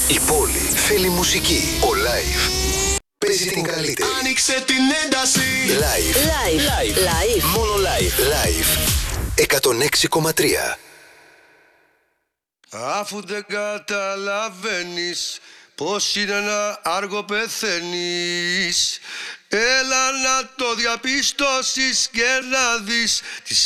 Η πόλη θέλει μουσική. Ο Live παίζει την καλύτερη. Άνοιξε την ένταση. Live. Μόνο Live. 106,3. Αφού δεν καταλαβαίνεις πως είναι να άργο πεθαίνεις, έλα να το διαπιστώσεις και να δεις τις